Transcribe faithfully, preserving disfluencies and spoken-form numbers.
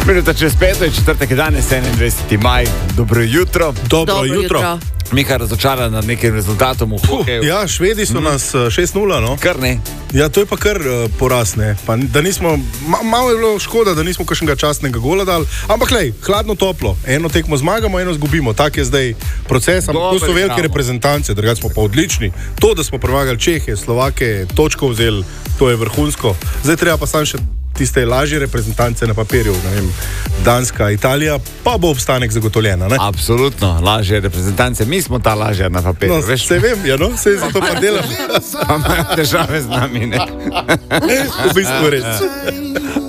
Minuta čez peto je četrtek, danes enaindvajseti maj. Dobro jutro. Dobro, Dobro jutro. jutro. Miha razočaran nad nekim rezultatom v hokeju. Ja, Švedi so mm. nas uh, šest nula, no? Kar ne. Ja, to je pa kar uh, poraz, ne. Pa, da nismo, ma, malo je bilo škoda, da nismo kakšnega častnega gola dali, ampak lej, hladno toplo. Eno tekmo zmagamo, eno zgubimo. Tak je zdaj proces, ampak to so Dobre, velike bravo. reprezentance, drugače smo pa odlični. To, da smo premagali Čehe, Slovake, točko vzeli, to je vrhunsko. Zdaj treba pa samo še tiste lažje reprezentance na papirju, ne vem, Danska, Italija, pa bo obstanek zagotovljena, ne? Absolutno, lažje reprezentance. Mi smo ta lažja na papirju. No, veš, se vem, ja, no, se zato pa delam. pa imajo težave z nami, ne? V bistvu res.